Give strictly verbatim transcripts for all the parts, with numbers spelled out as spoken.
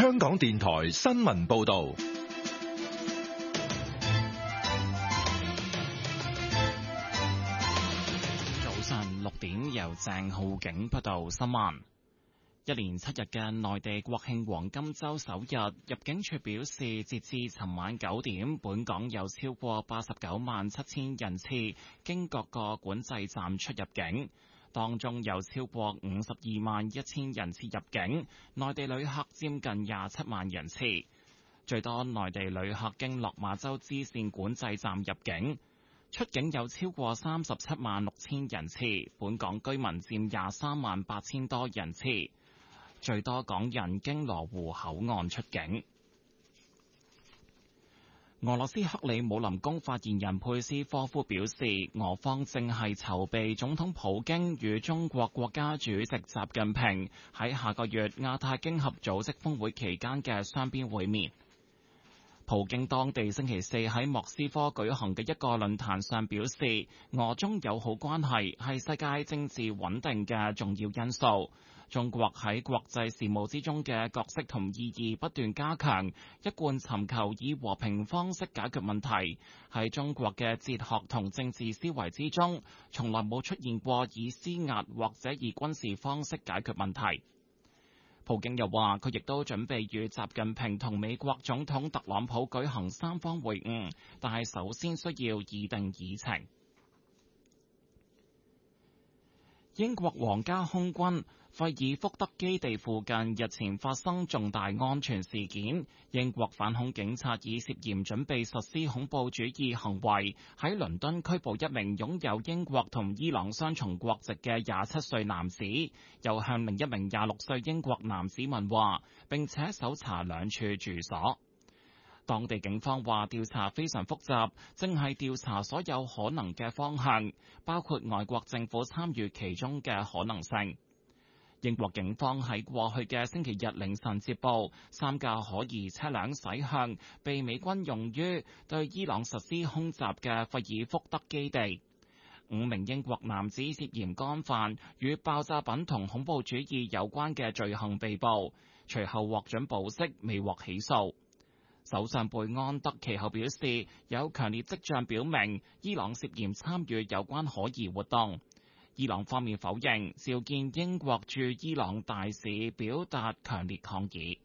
香港電台新聞報道。 早上六點，由鄭浩景報道新聞。一連七日嘅內地國慶黃金週首日，入境處表示，截至尋晚九點，本港有超過八十九萬七千人次經各個管制站出入境，當中有超過五十二萬一千人次入境，內地旅客佔近廿七萬人次。最多內地旅客經落馬洲支線管制站入境，出境有超過三十七萬六千人次，本港居民佔廿三萬八千多人次。最多港人經羅湖口岸出境。俄羅斯克里姆林宮發言人佩斯科夫表示，俄方正係籌備總統普京與中國國家主席習近平喺下個月亞太經合組織峰會期間嘅雙邊會面。普京當地星期四喺莫斯科舉行嘅一個論壇上表示，俄中友好關係係世界政治穩定嘅重要因素。中國喺國際事務之中嘅角色同意義不斷加強，一貫尋求以和平方式解決問題。喺中國嘅哲學同政治思維之中，從來冇出現過以施壓或者以軍事方式解決問題。普京又話，佢亦都準備與習近平同美國總統特朗普舉行三方會晤，但係首先需要擬定議程。英國皇家空軍費爾福德基地附近日前發生重大安全事件，英國反恐警察以涉嫌準備實施恐怖主義行為，喺倫敦拘捕一名擁有英國同伊朗雙重國籍嘅廿七歲男子，又向另一名廿六歲英國男子問話，並且搜查兩處住所。當地警方話調查非常複雜，正係調查所有可能嘅方向，包括外國政府參與其中嘅可能性。英國警方喺過去嘅星期日凌晨接報，三架可疑車輛駛向被美軍用於對伊朗實施空襲嘅費爾福德基地。五名英國男子涉嫌干犯與爆炸品同恐怖主義有關嘅罪行被捕，隨後獲准保釋，未獲起訴。首相貝安德其後表示，有強烈跡象表明伊朗涉嫌參與有關可疑活動。伊朗方面否認，召見英國駐伊朗大使表達強烈抗議。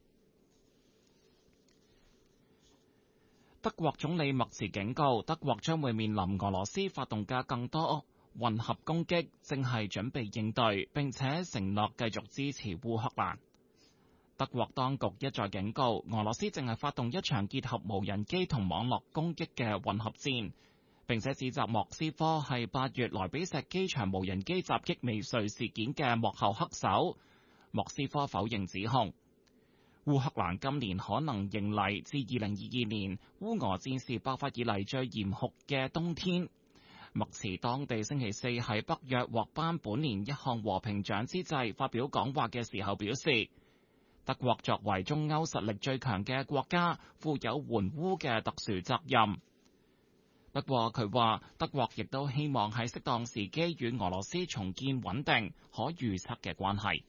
德國總理默茨警告，德國將會面臨俄羅斯發動嘅更多混合攻擊，正係準備應對，並且承諾繼續支持烏克蘭。德國當局一再警告，俄羅斯正係發動一場結合無人機同網絡攻擊嘅混合戰，並且指責莫斯科係八月萊比錫機場無人機襲擊未遂事件嘅幕後黑手。莫斯科否認指控。烏克蘭今年可能迎嚟自二零二二年烏俄戰事爆發以嚟最嚴酷嘅冬天。默茨當地星期四喺北約獲頒本年一項和平獎之際發表講話嘅時候表示，德國作為中歐實力最強嘅國家，負有援烏嘅特殊責任。不過佢話，德國亦都希望喺適當時機與俄羅斯重建穩定、可預測嘅關係。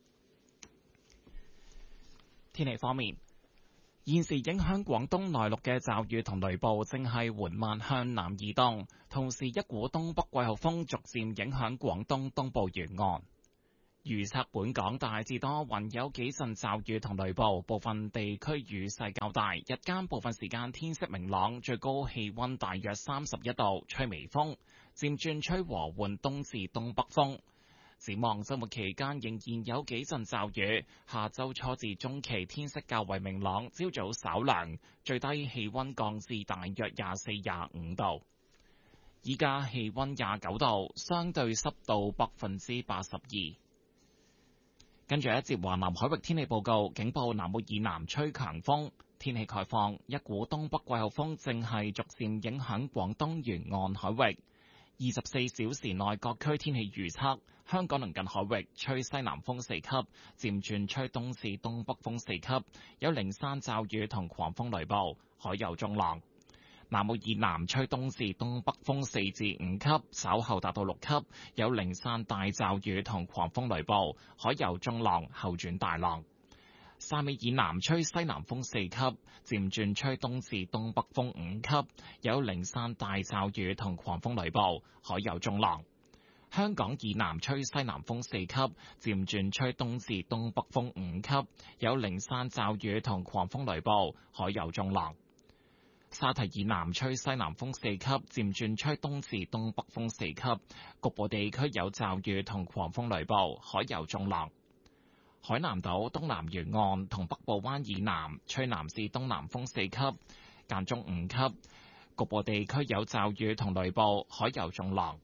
天氣方面，現時影響廣東內陸嘅驟雨同雷暴正係緩慢向南移動，同時一股東北季候風逐漸影響廣東東部沿岸。預測本港大致多雲，有幾陣驟雨同雷暴，部分地區雨勢較大。日間部分時間天色明朗，最高氣溫大約三十一度，吹微風，漸轉吹和緩東至東北風。展望周末期間仍然有幾陣驟雨，下周初至中期天色較為明朗，朝早稍涼，最低氣溫降至大約廿四、廿五度。依家氣溫廿九度，相對濕度百分之八十二。跟住一節華南海域天氣報告，警報南澳以南吹強風，天氣概況，一股東北季候風正係逐漸影響廣東沿岸海域。二十四小時內各區天氣預測，香港鄰近海域吹西南風四級，漸轉吹東至東北風四級，有零散驟雨同狂風雷暴，海有中浪。南澳以南吹東至東北風四至五級，稍後達到六級，有零散大驟雨同狂風雷暴，海有中浪，後轉大浪。 汕尾以南吹西南風四級，漸轉吹東至東北風五級，有零散大驟雨同狂風雷暴，海有中浪。香港以南吹西南風四級，漸轉吹東至東北風五級，有零散驟雨同狂風雷暴，海有中浪。沙堤以南吹西南風四級，漸轉吹東至東北風四級，局部地區有驟雨同狂風雷暴，海有中浪。海南島東南沿岸同北部灣以南吹南至東南風四級，間中五級，局部地區有驟雨同雷暴，海有中浪。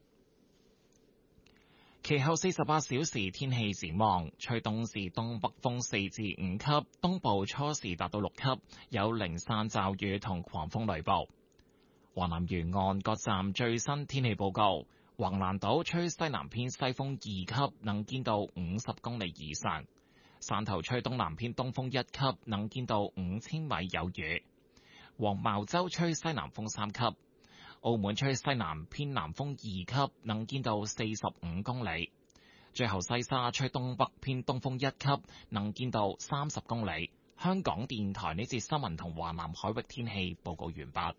其後四十八小時天氣展望，吹東至東北風四至五級，東部初時達到六級，有零散驟雨同狂風雷暴。華南沿岸各站最新天氣報告：橫瀾島吹西南偏西風二級，能見度五十公里以上。汕頭吹東南偏東風一級，能見度五千米有餘。黃茅洲吹西南風三級。澳門吹西南偏南風二級，能見度四十五公里。最後西沙吹東北偏東風一級，能見度三十公里。香港電台呢節新聞同華南海域天氣報告完畢。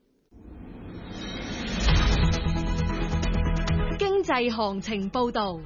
經濟行情報導。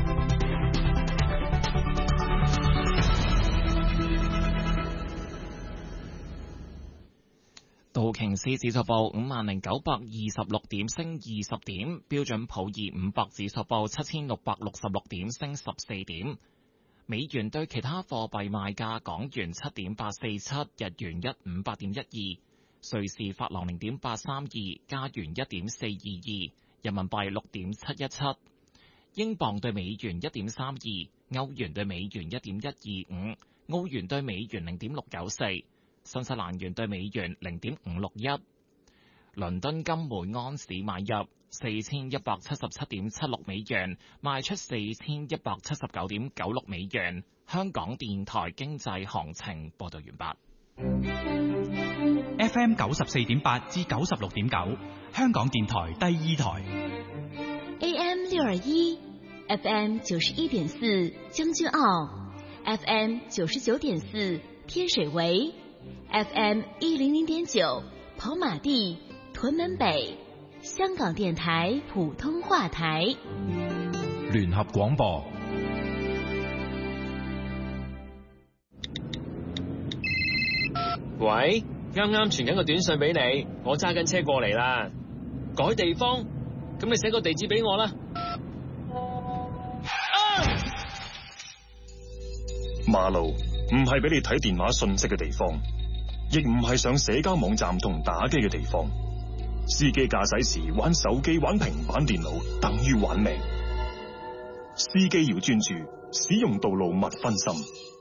道瓊斯指數報五萬零九百二十六點，升二十點；標準普爾五百指數報七千六百六十六點，升十四點。美元對其他貨幣賣價：港元七點八四七，日元一五八點一二，瑞士法郎零點八三二，加元一點四二二，人民幣六點七一七，英鎊對美元一點三二，歐元對美元一點一二五，澳元對美元零點六九四。新西蘭元對美元零點五六一，倫敦金每安士買入四千一百七十七點七六美元，賣出四千一百七十九點九六美元。香港電台經濟行情報道完畢。 F M 九十四點八至九十六點九，香港電台第二台。 A M 六二一，F M 九十一點四將軍澳 ，F M 九十九點四天水圍。F M 一零零點九跑馬地、屯門北，香港電台普通話台。 聯合廣播。 喂，啱啱傳緊個短信俾你，我揸緊車過嚟啦。改地方，咁你寫個地址俾我啦。啊！ 馬路唔係俾你睇電話信息嘅地方。亦唔係上社交網站同打機嘅地方。司機駕駛時玩手機、玩平板電腦，等於玩命。司機要專注，使用道路勿分心。